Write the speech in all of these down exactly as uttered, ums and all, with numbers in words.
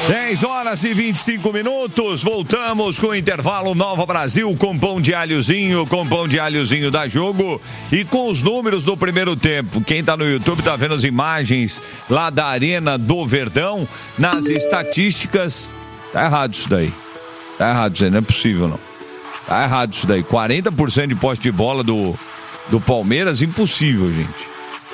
dez horas e vinte e cinco minutos, voltamos com o intervalo Nova Brasil, com pão de alhozinho, com pão de alhozinho da Jogo e com os números do primeiro tempo. Quem tá no YouTube tá vendo as imagens lá da Arena do Verdão, nas estatísticas, tá errado isso daí, tá errado isso aí, não é possível não, tá errado isso daí, quarenta por cento de posse de bola do, do Palmeiras, impossível, gente.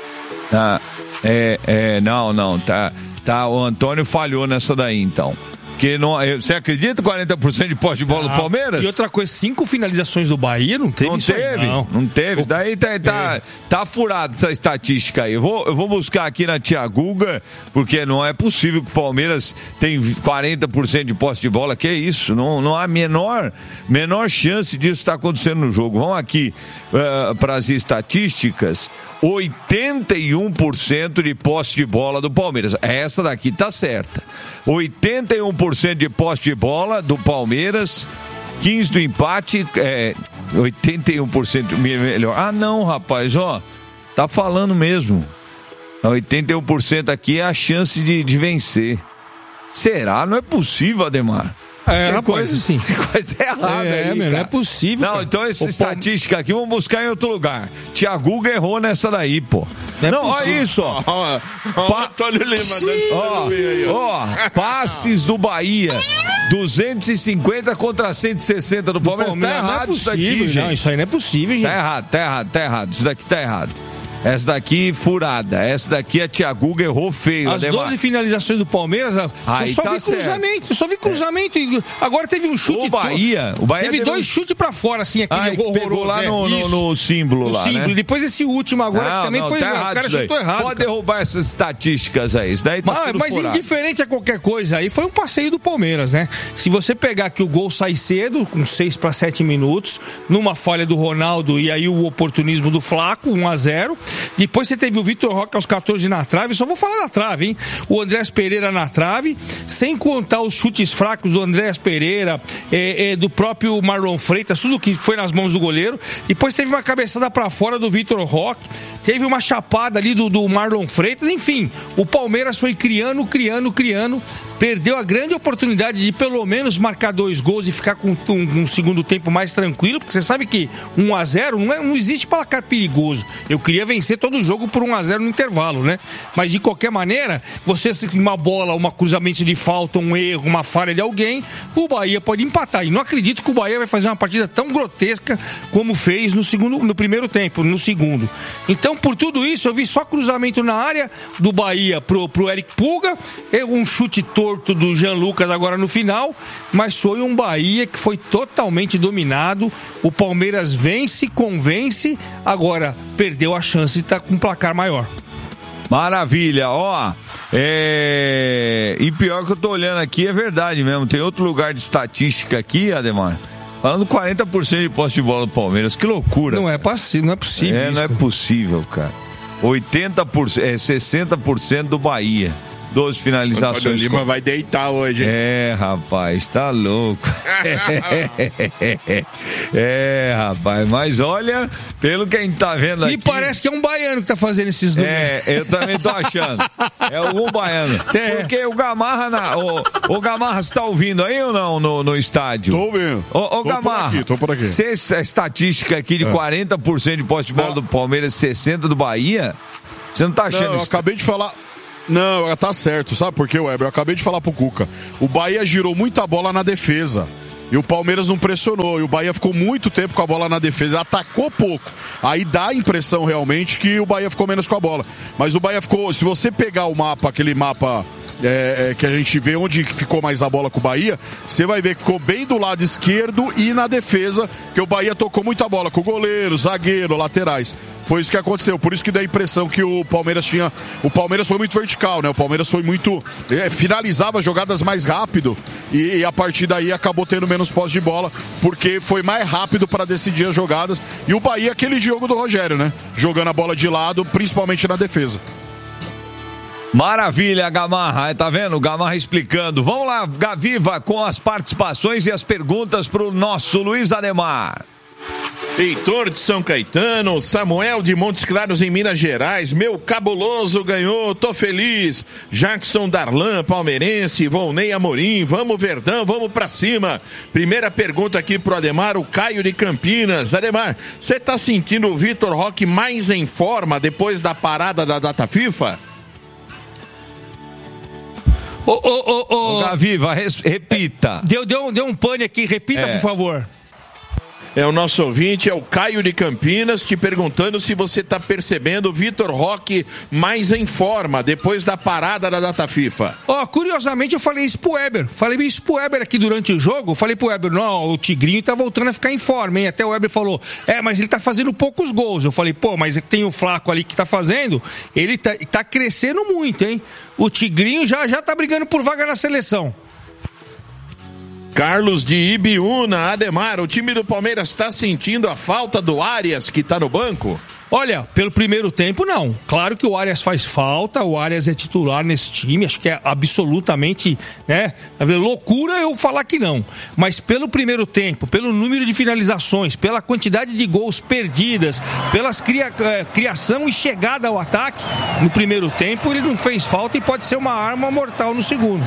Ah, é, é, não, não, tá... Tá, o Antônio falhou nessa daí, então. Porque não, você acredita quarenta por cento de posse de bola ah, do Palmeiras? E outra coisa, cinco finalizações do Bahia, não teve Não isso teve, aí, não. não teve. Daí tá, tá, é. tá furado essa estatística aí. Eu vou, eu vou buscar aqui na Tia Guga, porque não é possível que o Palmeiras tem quarenta por cento de posse de bola. Que é isso? Não, não há menor, menor chance disso estar acontecendo no jogo. Vamos aqui uh, para as estatísticas. oitenta e um por cento de posse de bola do Palmeiras. Essa daqui tá certa. oitenta e um por cento de posse de bola do Palmeiras, quinze do empate, é, oitenta e um por cento melhor. Ah, não, rapaz, ó, tá falando mesmo. oitenta e um por cento aqui é a chance de, de vencer. Será? Não é possível, Ademar. É, tem coisa assim. Tem coisa errada é, aí, meu, cara. Não é possível. Não, cara. então essa o estatística aqui vamos buscar em outro lugar. Tiago errou nessa daí, pô. Não, não é olha isso, ó. Ó, ó, Antônio Lima, ó, ó, passes do Bahia. duzentos e cinquenta contra cento e sessenta do Palmeiras. Do Palmeiras. Tá errado não é isso daqui, gente. Não, isso aí não é possível, gente. Tá errado, tá errado, tá errado. Isso daqui tá errado. Essa daqui furada. Essa daqui a Thiago errou feio. As doze finalizações do Palmeiras, aí só tá vi cruzamento, certo. só vi cruzamento. É. Agora teve um chute. O Bahia, o Bahia teve dois um... chutes pra fora, assim, aquele Ai, horroroso. Pegou lá no, no, no símbolo no lá, símbolo. Né? Depois esse último agora, não, que também não, foi... Tá o cara chutou errado. Pode cara. derrubar essas estatísticas aí. Isso daí tá mas tudo mas furado. Indiferente a qualquer coisa aí, foi um passeio do Palmeiras, né? Se você pegar que o gol sai cedo, com seis para sete minutos, numa falha do Ronaldo e aí o oportunismo do Flaco, um a zero. Depois você teve o Vitor Roque aos catorze na trave, só vou falar da trave, hein? O Andrés Pereira na trave, sem contar os chutes fracos do Andrés Pereira, é, é, do próprio Marlon Freitas, tudo que foi nas mãos do goleiro. Depois teve uma cabeçada pra fora do Vitor Roque, teve uma chapada ali do, do Marlon Freitas, enfim, o Palmeiras foi criando, criando, criando, perdeu a grande oportunidade de pelo menos marcar dois gols e ficar com um, um segundo tempo mais tranquilo, porque você sabe que um a zero não, é, não existe placar perigoso. Eu queria vencer todo o jogo por um a zero no intervalo, né? Mas de qualquer maneira, você uma bola, uma cruzamento de falta, um erro, uma falha de alguém, o Bahia pode empatar. E não acredito que o Bahia vai fazer uma partida tão grotesca como fez no segundo, no primeiro tempo, no segundo. Então, por tudo isso, eu vi só cruzamento na área do Bahia pro, pro Eric Pulga, um chute torto do Jean Lucas agora no final, mas foi um Bahia que foi totalmente dominado. O Palmeiras vence, convence, agora perdeu a chance de estar com um placar maior. Maravilha, ó, é... e pior que eu tô olhando aqui, é verdade mesmo, tem outro lugar de estatística aqui, Ademar, falando quarenta por cento de posse de bola do Palmeiras, que loucura. Não é, passi- não é possível É, isso, não é possível, cara. oitenta por cento, é sessenta por cento do Bahia. doze finalizações. O Lima vai deitar hoje. Hein? É, rapaz, tá louco. É, rapaz, mas olha, pelo que a gente tá vendo aqui... Me parece que é um baiano que tá fazendo esses números. É, eu também tô achando. É algum baiano. É. Porque o Gamarra, na, o, o Gamarra, você tá ouvindo aí ou não no, no estádio? Tô ouvindo. Ô, ô tô Gamarra, por aqui, tô por aqui. Se essa estatística aqui de é. quarenta por cento de posse de bola não. do Palmeiras, sessenta por cento do Bahia, você não tá achando não, eu isso? acabei de falar... Não, tá certo, sabe por quê, Weber? Eu acabei de falar pro Cuca. O Bahia girou muita bola na defesa. E o Palmeiras não pressionou. E o Bahia ficou muito tempo com a bola na defesa. Atacou pouco. Aí dá a impressão realmente que o Bahia ficou menos com a bola. Mas o Bahia ficou... Se você pegar o mapa, aquele mapa... É, é, que a gente vê onde ficou mais a bola com o Bahia, você vai ver que ficou bem do lado esquerdo e na defesa, que o Bahia tocou muita bola com o goleiro, zagueiro, laterais. Foi isso que aconteceu, por isso que dá a impressão que o Palmeiras tinha... O Palmeiras foi muito vertical, né? O Palmeiras foi muito... É, finalizava jogadas mais rápido e, e a partir daí acabou tendo menos posse de bola, porque foi mais rápido para decidir as jogadas. E o Bahia, aquele jogo do Rogério, né? Jogando a bola de lado, principalmente na defesa. Maravilha, Gamarra, tá vendo? O Gamarra explicando. Vamos lá, Gaviva, com as participações e as perguntas pro nosso Luiz Ademar. Heitor de São Caetano, Samuel de Montes Claros em Minas Gerais, meu cabuloso ganhou, tô feliz. Jackson Darlan, palmeirense, Volney Amorim, vamos Verdão, vamos pra cima. Primeira pergunta aqui pro Ademar, o Caio de Campinas. Ademar, você tá sentindo o Vitor Roque mais em forma depois da parada da data FIFA? Ô, ô, ô, ô, ô Gaviva, repita. Deu, deu, deu um pane aqui, repita, é. por favor. É o nosso ouvinte, é o Caio de Campinas, te perguntando se você está percebendo o Vitor Roque mais em forma depois da parada da data FIFA. Ó, oh, curiosamente eu falei isso pro Weber. Falei isso pro Weber aqui durante o jogo. Falei pro Weber, não, o Tigrinho tá voltando a ficar em forma, hein? Até o Weber falou, é, mas ele tá fazendo poucos gols. Eu falei, pô, mas tem o Flaco ali que tá fazendo, ele tá, tá crescendo muito, hein? O Tigrinho já, já tá brigando por vaga na seleção. Carlos de Ibiúna, Ademar, o time do Palmeiras está sentindo a falta do Arias que está no banco? Olha, pelo primeiro tempo não. Claro que o Arias faz falta, o Arias é titular nesse time, acho que é absolutamente, né, loucura eu falar que não. Mas pelo primeiro tempo, pelo número de finalizações, pela quantidade de gols perdidas, pelas cria, criação e chegada ao ataque, no primeiro tempo ele não fez falta e pode ser uma arma mortal no segundo.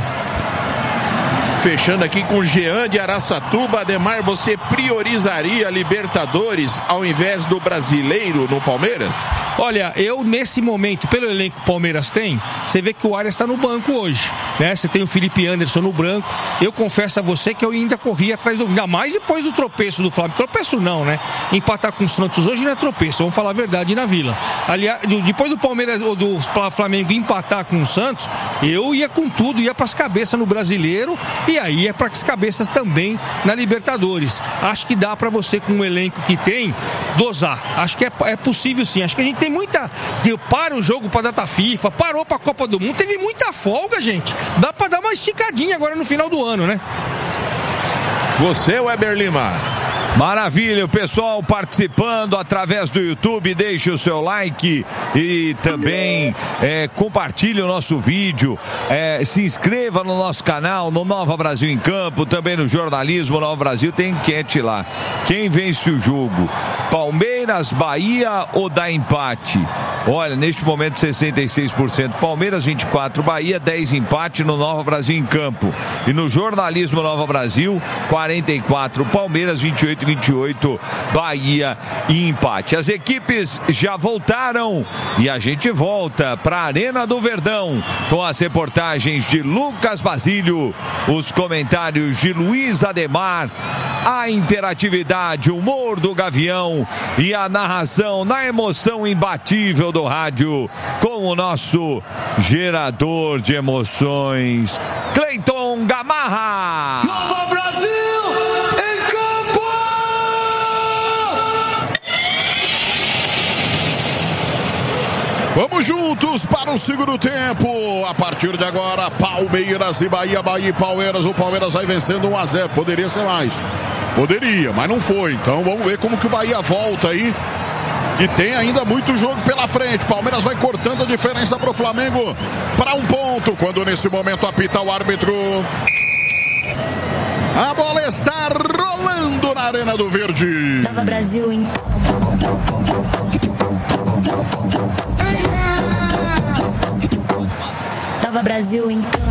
Fechando aqui com o Jean de Araçatuba, Ademar, você priorizaria a Libertadores ao invés do Brasileiro no Palmeiras? Olha, eu nesse momento, pelo elenco que o Palmeiras tem, você vê que o Arias está no banco hoje, né? Você tem o Felipe Anderson no branco. Eu confesso a você que eu ainda corri atrás do... Ainda mais depois do tropeço do Flamengo. Tropeço não, né? Empatar com o Santos hoje não é tropeço, vamos falar a verdade na Vila. Aliás, depois do Palmeiras ou do Flamengo empatar com o Santos, eu ia com tudo, ia para as cabeças no Brasileiro. E aí é para as cabeças também na Libertadores. Acho que dá para você, com o elenco que tem, dosar. Acho que é, é possível sim. Acho que a gente tem muita... Para o jogo para data FIFA, parou para a Copa do Mundo, teve muita folga, gente. Dá para dar uma esticadinha agora no final do ano, né? Você, Weber Lima. Maravilha, o pessoal participando através do YouTube, deixe o seu like e também é, compartilhe o nosso vídeo, é, se inscreva no nosso canal, no Nova Brasil em Campo, também no jornalismo Nova Brasil, tem enquete lá. Quem vence o jogo? Palmeiras, Bahia ou dá empate? Olha, neste momento sessenta e seis por cento Palmeiras, vinte e quatro por cento Bahia, dez empate no Nova Brasil em Campo. E no jornalismo Nova Brasil, quarenta e quatro Palmeiras, vinte e oito vinte e oito Bahia e empate. As equipes já voltaram e a gente volta para a Arena do Verdão com as reportagens de Lucas Basílio, os comentários de Luiz Ademar, a interatividade, o humor do Gavião e a narração na emoção imbatível do rádio com o nosso gerador de emoções, Cleiton Gamarra. Nova Brasil! Vamos juntos para o segundo tempo. A partir de agora, Palmeiras e Bahia, Bahia e Palmeiras. O Palmeiras vai vencendo um a zero. Poderia ser mais. Poderia, mas não foi. Então vamos ver como que o Bahia volta aí. E tem ainda muito jogo pela frente. Palmeiras vai cortando a diferença para o Flamengo para um ponto. Quando nesse momento apita o árbitro. A bola está rolando na Arena do Verde. Nova Brasil em Nova Brasil em campo.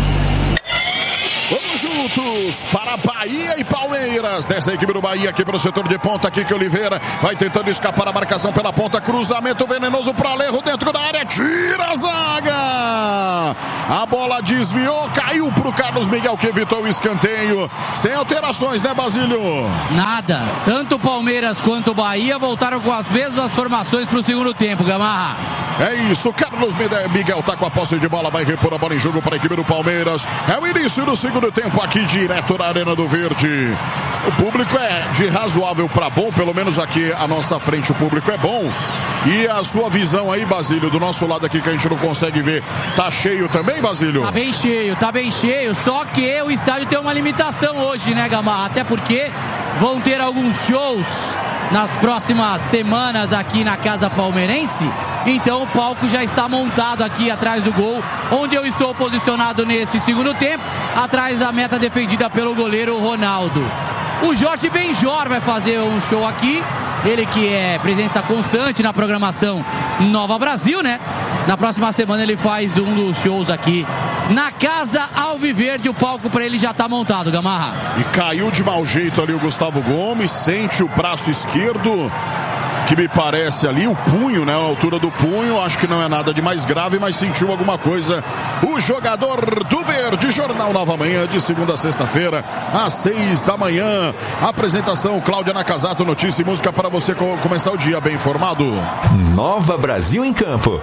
Vamos juntos para Bahia e Palmeiras. Dessa equipe do Bahia aqui para o setor de ponta. Aqui que Oliveira vai tentando escapar a marcação pela ponta. Cruzamento venenoso para Alejo dentro da área. Tira a zaga. A bola desviou, caiu para o Carlos Miguel que evitou o escanteio. Sem alterações, né, Basílio? Nada. Tanto o Palmeiras quanto o Bahia voltaram com as mesmas formações para o segundo tempo, Gamarra. É isso, Carlos Miguel tá com a posse de bola, vai repor a bola em jogo para a equipe do Palmeiras. É o início do segundo tempo aqui direto na Arena do Verde. O público é de razoável para bom, pelo menos aqui à nossa frente o público é bom. E a sua visão aí, Basílio, do nosso lado aqui que a gente não consegue ver, tá cheio também, Basílio? Tá bem cheio, tá bem cheio, só que o estádio tem uma limitação hoje, né, Gamarra? Até porque vão ter alguns shows nas próximas semanas aqui na Casa Palmeirense. Então o palco já está montado aqui atrás do gol, onde eu estou posicionado nesse segundo tempo, atrás da meta defendida pelo goleiro Ronaldo. O Jorge Benjor vai fazer um show aqui Ele que é presença constante na programação Nova Brasil, né? Na próxima semana ele faz um dos shows aqui na Casa Alviverde. O palco para ele já tá montado, Gamarra. E caiu de mau jeito ali o Gustavo Gomes, sente o braço esquerdo, que me parece ali, o punho, né? A altura do punho, acho que não é nada de mais grave, mas sentiu alguma coisa. O jogador do Verde, Jornal Nova Manhã, de segunda a sexta-feira, às seis da manhã. Apresentação, Cláudia Nakazato, notícia e música para você começar o dia bem informado. Nova Brasil em Campo.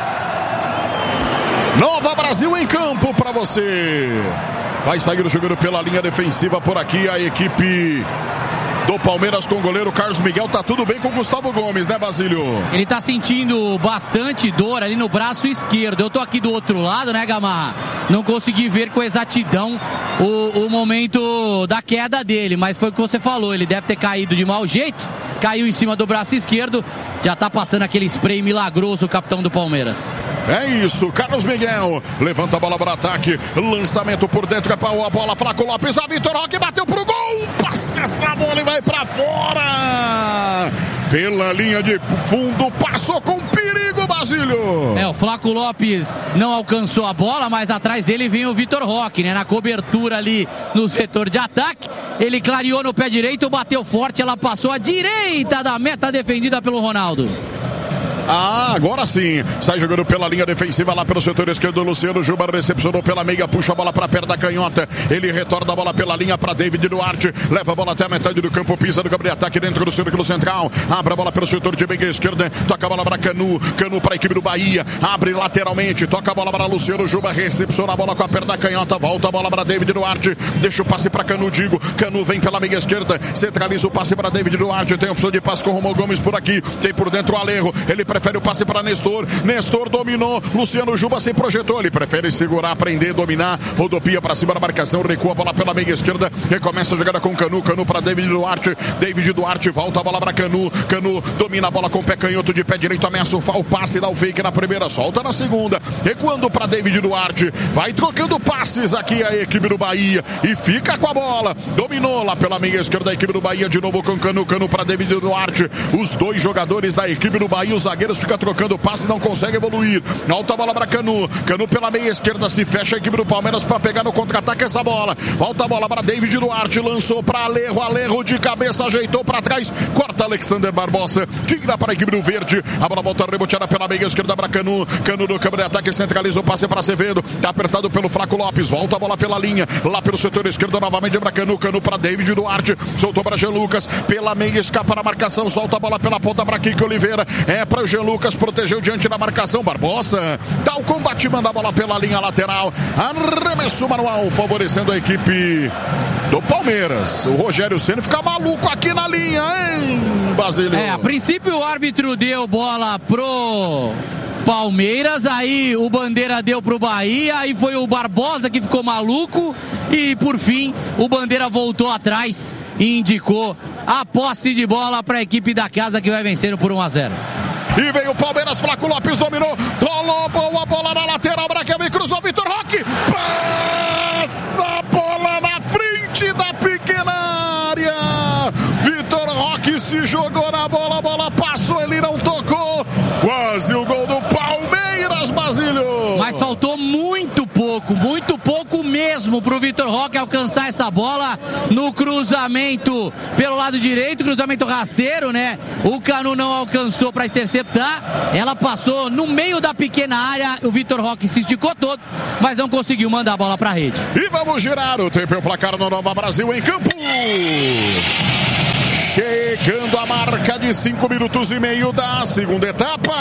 Nova Brasil em Campo para você. Vai sair jogando pela linha defensiva por aqui a equipe do Palmeiras com o goleiro Carlos Miguel. Tá tudo bem com o Gustavo Gomes, né, Basílio? Ele tá sentindo bastante dor ali no braço esquerdo. Eu tô aqui do outro lado, né, Gamarra? Não consegui ver com exatidão o, o momento da queda dele, mas foi o que você falou. Ele deve ter caído de mau jeito, caiu em cima do braço esquerdo. Já tá passando aquele spray milagroso o capitão do Palmeiras. É isso, Carlos Miguel levanta a bola para ataque, lançamento por dentro, é para a bola, Flaco Lopes, a Vitor Roque bateu pro gol, passa essa bola e vai para fora, pela linha de fundo, passou com perigo, Basílio. É, o Flaco Lopes não alcançou a bola, mas atrás dele vem o Vitor Roque, né, na cobertura ali no setor de ataque, ele clareou no pé direito, bateu forte, ela passou à direita da meta defendida pelo Ronaldo. Ah, agora sim, sai jogando pela linha defensiva lá pelo setor esquerdo, Luciano Juba recepcionou pela meia, puxa a bola para perto da canhota, ele retorna a bola pela linha para David Duarte, leva a bola até a metade do campo, pisa no campo de ataque dentro do círculo central, abre a bola pelo setor de meia esquerda, toca a bola para Canu, Canu para a equipe do Bahia, abre lateralmente, toca a bola para Luciano Juba, recepciona a bola com a perna da canhota, volta a bola para David Duarte, deixa o passe para Canu, digo, Canu vem pela meia esquerda, centraliza o passe para David Duarte, tem opção de passe com o Romão Gomes por aqui, tem por dentro o Alejo, ele prefere o passe para Nestor, Nestor dominou, Luciano Juba se projetou, ele prefere segurar, prender, dominar, rodopia para cima da marcação, recua a bola pela meia esquerda, recomeça a jogada com Canu, Canu para David Duarte, David Duarte volta a bola para Canu, Canu domina a bola com o pé canhoto de pé direito, ameaça o passe, dá o fake na primeira, solta na segunda, recuando para David Duarte, vai trocando passes aqui a equipe do Bahia e fica com a bola, dominou lá pela meia esquerda a equipe do Bahia, de novo com Canu, Canu para David Duarte, os dois jogadores da equipe do Bahia, os zagueiros ficam trocando passe, não consegue evoluir, alta a bola para Canu, Canu pela meia esquerda, se fecha a equipe do Palmeiras para pegar no contra-ataque essa bola, volta a bola para David Duarte, lançou para Alejo, Alejo de cabeça, ajeitou para trás, corta Alexander Barbosa, tira para a equipe do Verde, a bola volta reboteada pela meia esquerda para Canu, Canu no campo de ataque, centraliza o passe para Acevedo, apertado pelo Flaco Lopes, volta a bola pela linha, lá pelo setor esquerdo novamente para Canu, Canu para David Duarte, soltou para Jean Lucas, pela meia escapa na marcação, solta a bola pela ponta para Kiko Oliveira, é para o Jean Lucas, protegeu diante da marcação, Barbosa dá o combate, manda a bola pela linha lateral, arremesso manual favorecendo a equipe do Palmeiras. O Rogério Ceni fica maluco aqui na linha, hein, Basílio? É, a princípio o árbitro deu bola pro Palmeiras, aí o Bandeira deu pro Bahia, aí foi o Barbosa que ficou maluco e por fim o Bandeira voltou atrás e indicou a posse de bola para a equipe da casa que vai vencendo por um a zero. E veio o Palmeiras, Flaco Lopes dominou, rolou boa bola na lateral, Braquelme cruzou, Vitor Roque, passa a bola na frente da pequena área, Vitor Roque se jogou na bola, a bola passou, ele não tocou, quase o gol do Palmeiras, Basílio. Mas faltou muito pouco, muito pouco mesmo pro Vitor Roque alcançar essa bola no cruzamento pelo lado direito, cruzamento rasteiro, né? O Canu não alcançou para interceptar, ela passou no meio da pequena área, o Vitor Roque se esticou todo, mas não conseguiu mandar a bola pra rede. E vamos girar o tempo e o placar no Nova Brasil em campo. Chegando a marca de cinco minutos e meio da segunda etapa.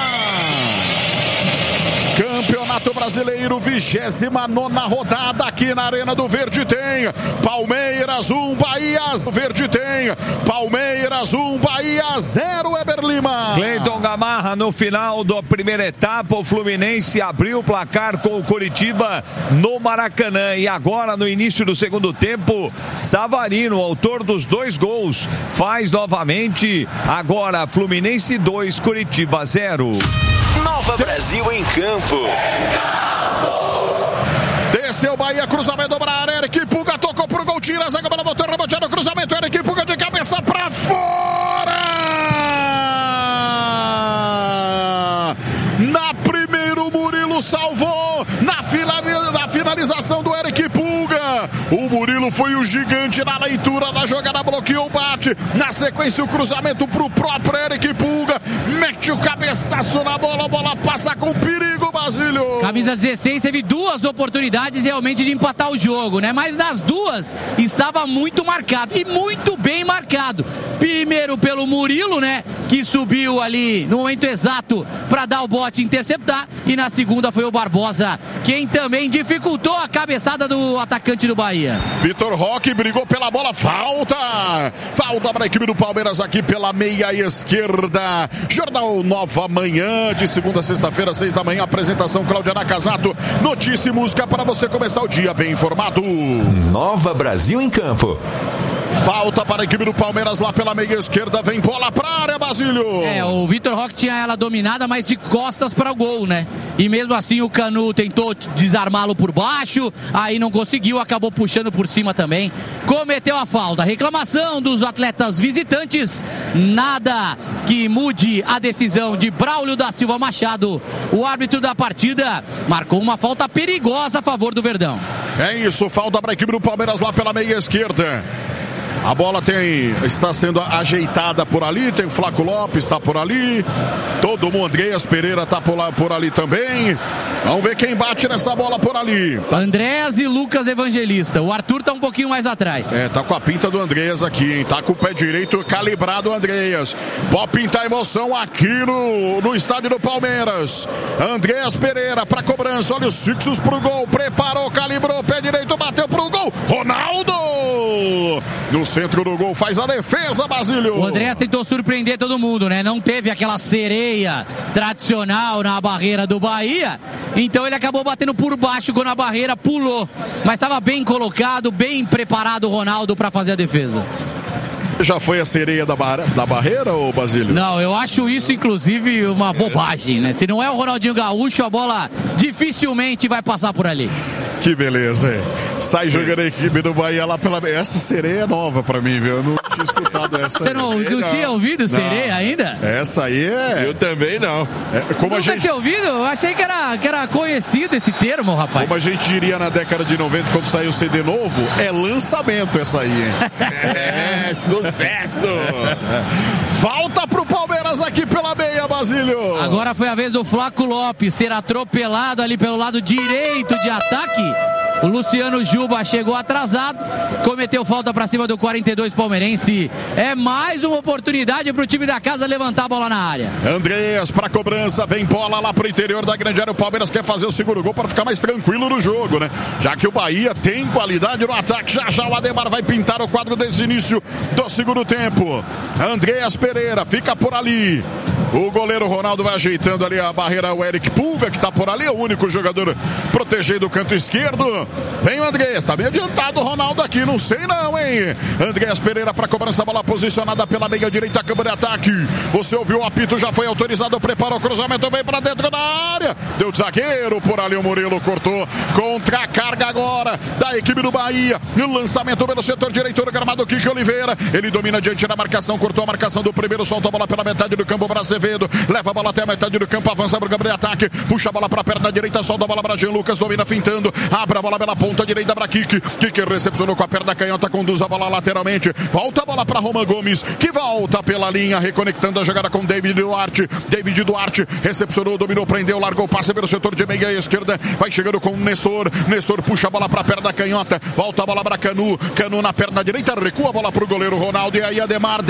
Campeonato Brasileiro, vigésima nona rodada aqui na Arena do Verde tem Palmeiras um, Bahia Verde tem Palmeiras um, Bahia zero, Eber Lima. Cleiton Gamarra, no final da primeira etapa, o Fluminense abriu o placar com o Coritiba no Maracanã e agora no início do segundo tempo, Savarino, autor dos dois gols, faz novamente, agora Fluminense dois, Coritiba zero. Nova Brasil em campo. Desceu Bahia, cruzamento para a área, Eric Puga tocou pro gol, tira a zaga, bola voltou, reboteado, cruzamento, Eric Puga de cabeça para fora. O Murilo foi o gigante na leitura da jogada, bloqueou, bate. Na sequência, o cruzamento pro próprio Eric Pulga. Mete o cabeçaço na bola, a bola passa com perigo, Basílio. Camisa dezesseis teve duas oportunidades realmente de empatar o jogo, né? Mas nas duas estava muito marcado e muito bem marcado. Primeiro pelo Murilo, né? Que subiu ali no momento exato para dar o bote e interceptar. E na segunda foi o Barbosa, quem também dificultou a cabeçada do atacante do Bahia. Vitor Roque brigou pela bola, falta! Falta para a equipe do Palmeiras aqui pela meia esquerda. Jornal Nova Manhã, de segunda a sexta-feira, seis da manhã. Apresentação Cláudia Nakazato. Notícia e música para você começar o dia bem informado. Nova Brasil em Campo. Falta para a equipe do Palmeiras lá pela meia esquerda. Vem bola para a área, Basílio. É, o Vitor Roque tinha ela dominada, mas de costas para o gol, né? E mesmo assim o Canu tentou desarmá-lo por baixo, aí não conseguiu, acabou puxando por cima também. Cometeu a falta. Reclamação dos atletas visitantes. Nada que mude a decisão de Braulio da Silva Machado. O árbitro da partida marcou uma falta perigosa a favor do Verdão. É isso, falta para a equipe do Palmeiras lá pela meia esquerda. A bola tem, está sendo ajeitada por ali, tem o Flaco Lopes, está por ali, todo mundo, Andreas Pereira está por, lá, por ali também. Vamos ver quem bate nessa bola por ali. Andréas e Lucas Evangelista. O Arthur tá um pouquinho mais atrás. É, tá com a pinta do Andreas aqui, hein? Tá com o pé direito calibrado o Andreas. Pode pintar emoção aqui no, no estádio do Palmeiras. Andreas Pereira pra cobrança, olha os fixos pro gol, preparou, calibrou, pé direito, bateu pro gol. Ronaldo! No centro do gol, faz a defesa, Basílio. O Andreas tentou surpreender todo mundo, né? Não teve aquela sereia tradicional na barreira do Bahia. Então ele acabou batendo por baixo quando a barreira pulou. Mas estava bem colocado, bem preparado o Ronaldo para fazer a defesa. Já foi a sereia da, bar... da barreira, ô Basílio? Não, eu acho isso inclusive uma bobagem, né? Se não é o Ronaldinho Gaúcho, a bola dificilmente vai passar por ali. Que beleza, hein? Sai jogando a equipe do Bahia lá pela... Essa sereia é nova pra mim, viu? Eu não tinha escutado essa. Você não, não, não tinha ouvido não. Sereia ainda? Essa aí é... Eu também não. É, como Nunca a gente... tinha ouvido? Eu achei que era, que era conhecido esse termo, rapaz. Como a gente diria na década de noventa, quando saiu o C D novo, é lançamento essa aí, hein? É, sucesso! Falta pro Palmeiras aqui pela meia, Basílio. Agora foi a vez do Flaco Lopes ser atropelado ali pelo lado direito de ataque. O Luciano Juba chegou atrasado, cometeu falta para cima do quarenta e dois palmeirense. É mais uma oportunidade para o time da casa levantar a bola na área. Andreas para cobrança, vem bola lá pro interior da grande área. O Palmeiras quer fazer o segundo gol para ficar mais tranquilo no jogo, né? Já que o Bahia tem qualidade no ataque. Já já o Ademar vai pintar o quadro desse início do segundo tempo. Andreas Pereira fica por ali. O goleiro Ronaldo vai ajeitando ali a barreira. O Eric Pulga, que tá por ali, é o único jogador protegendo o canto esquerdo. Vem o Andreas, tá bem adiantado o Ronaldo aqui, não sei não, hein? Andreas Pereira pra cobrança, bola posicionada pela meia direita, câmara de ataque. Você ouviu o apito, já foi autorizado, preparou o cruzamento, vem pra dentro da área. Deu de zagueiro, por ali o Murilo cortou. Contra a carga agora da equipe do Bahia. E o lançamento pelo setor direito do gramado, Kiki Oliveira. Ele domina diante da marcação, cortou a marcação do primeiro, solta a bola pela metade do campo para Azevedo. Leva a bola até a metade do campo, avança pro câmara de ataque. Puxa a bola pra perna direita, solta a bola pra Jean Lucas, domina fintando. Abre a bola pela ponta direita para Kiki. Kiki recepcionou com a perna canhota, conduz a bola lateralmente. Volta a bola para Roman Gomes, que volta pela linha, reconectando a jogada com David Duarte. David Duarte recepcionou, dominou, prendeu, largou o passe pelo setor de meia esquerda. Vai chegando com o Nestor. Nestor puxa a bola para a perna canhota. Volta a bola para Canu. Canu na perna direita, recua a bola para o goleiro Ronaldo. E aí Ademar